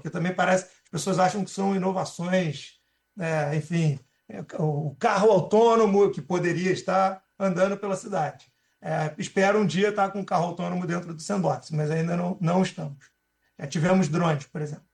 porque também parece, as pessoas acham que são inovações, enfim, o carro autônomo que poderia estar andando pela cidade. Espero um dia estar com um carro autônomo dentro do sandbox, mas ainda não estamos. Tivemos drones, por exemplo.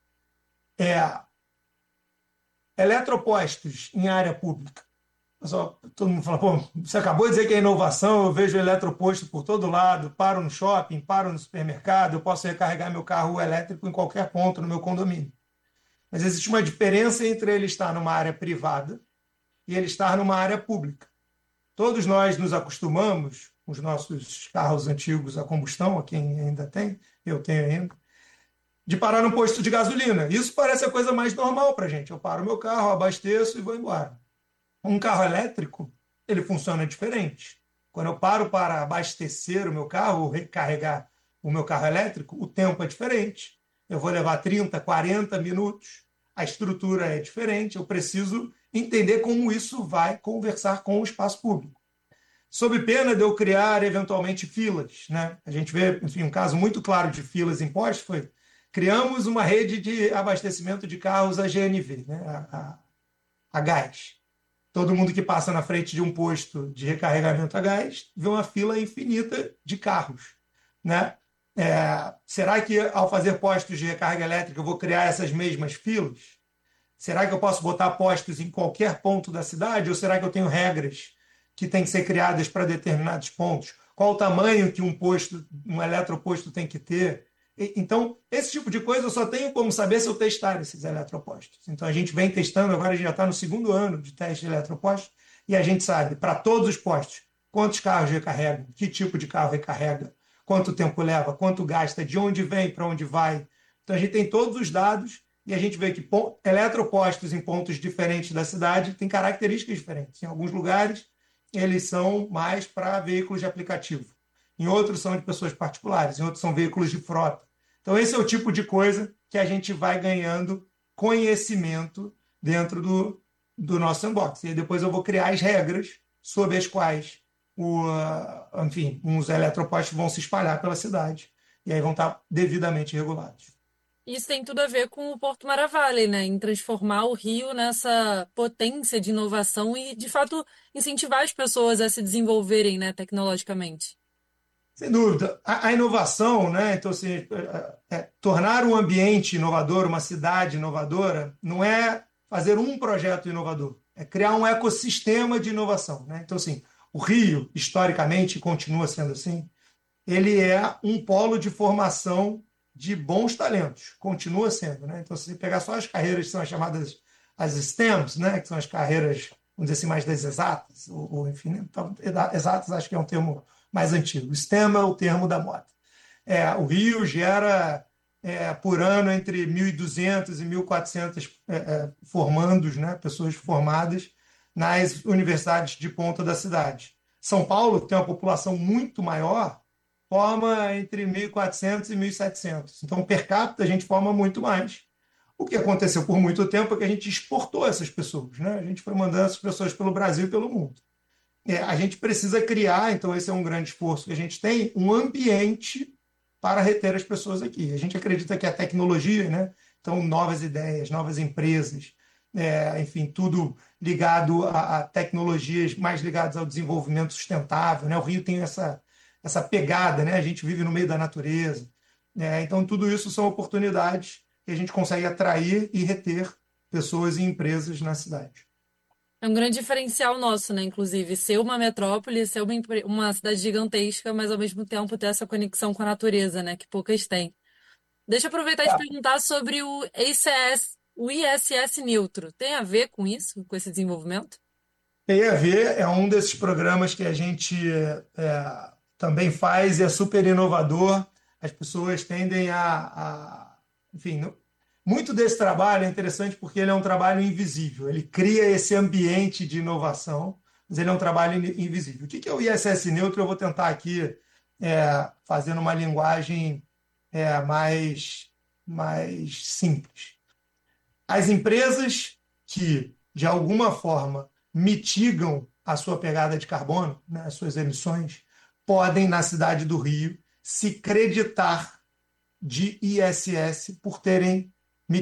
Eletropostos em área pública. Todo mundo fala, pô, você acabou de dizer que é inovação, eu vejo eletroposto por todo lado, paro no shopping, paro no supermercado, eu posso recarregar meu carro elétrico em qualquer ponto no meu condomínio. Mas existe uma diferença entre ele estar numa área privada e ele estar numa área pública. Todos nós nos acostumamos, com os nossos carros antigos a combustão, a quem ainda tem, eu tenho ainda, de parar no posto de gasolina. Isso parece a coisa mais normal para a gente. Eu paro meu carro, abasteço e vou embora. Um carro elétrico, ele funciona diferente. Quando eu paro para abastecer o meu carro, ou recarregar o meu carro elétrico, o tempo é diferente. Eu vou levar 30, 40 minutos. A estrutura é diferente. Eu preciso entender como isso vai conversar com o espaço público. Sob pena de eu criar, eventualmente, filas. Né? A gente vê, enfim, um caso muito claro de filas em postos foi criamos uma rede de abastecimento de carros a GNV, né? a gás. Todo mundo que passa na frente de um posto de recarregamento a gás vê uma fila infinita de carros. Né? Será que, ao fazer postos de recarga elétrica, eu vou criar essas mesmas filas? Será que eu posso botar postos em qualquer ponto da cidade? Ou será que eu tenho regras que têm que ser criadas para determinados pontos? Qual o tamanho que um eletroposto tem que ter? Então, esse tipo de coisa eu só tenho como saber se eu testar esses eletropostos. Então, a gente vem testando, agora a gente já está no 2º ano de teste de eletropostos, e a gente sabe, para todos os postos, quantos carros recarregam, que tipo de carro recarrega, quanto tempo leva, quanto gasta, de onde vem, para onde vai. Então, a gente tem todos os dados e a gente vê que eletropostos em pontos diferentes da cidade têm características diferentes. Em alguns lugares, eles são mais para veículos de aplicativo. Em outros são de pessoas particulares, em outros são veículos de frota. Então, esse é o tipo de coisa que a gente vai ganhando conhecimento dentro do nosso sandbox. E depois eu vou criar as regras sob as quais enfim, os eletropostos vão se espalhar pela cidade e aí vão estar devidamente regulados. Isso tem tudo a ver com o Porto Maravilha, né? Em transformar o Rio nessa potência de inovação e, de fato, incentivar as pessoas a se desenvolverem, né, tecnologicamente. Sem dúvida. A inovação, né? Então, assim, tornar um ambiente inovador, uma cidade inovadora, não é fazer um projeto inovador, é criar um ecossistema de inovação. Né? Então, assim, o Rio, historicamente, continua sendo assim, ele é um polo de formação de bons talentos, continua sendo. Né? Então, se você pegar só as carreiras que são as chamadas as STEMs, né? Que são as carreiras, vamos dizer assim, mais das exatas, ou enfim, então, exatas acho que é um termo mais antigo. STEM é o termo da moda. O Rio gera, por ano, entre 1.200 e 1.400 formandos, né? Pessoas formadas nas universidades de ponta da cidade. São Paulo, que tem uma população muito maior, forma entre 1.400 e 1.700. Então, per capita, a gente forma muito mais. O que aconteceu por muito tempo é que a gente exportou essas pessoas. Né? A gente foi mandando essas pessoas pelo Brasil e pelo mundo. A gente precisa criar, então esse é um grande esforço que a gente tem, um ambiente para reter as pessoas aqui. A gente acredita que a tecnologia, né? Então novas ideias, novas empresas, enfim, tudo ligado a tecnologias mais ligadas ao desenvolvimento sustentável. Né? O Rio tem essa pegada, né? A gente vive no meio da natureza. Então tudo isso são oportunidades que a gente consegue atrair e reter pessoas e empresas na cidade. É um grande diferencial nosso, né? Inclusive, ser uma metrópole, ser uma cidade gigantesca, mas ao mesmo tempo ter essa conexão com a natureza, né? Que poucas têm. Deixa eu aproveitar e te perguntar sobre o ISS neutro. Tem a ver com isso, com esse desenvolvimento? Tem a ver, é um desses programas que a gente também faz e é super inovador. As pessoas tendem enfim, muito desse trabalho é interessante porque ele é um trabalho invisível. Ele cria esse ambiente de inovação, mas ele é um trabalho invisível. O que é o ISS neutro? Eu vou tentar aqui fazendo uma linguagem mais simples. As empresas que, de alguma forma, mitigam a sua pegada de carbono, né, as suas emissões, podem, na cidade do Rio, se creditar de ISS por terem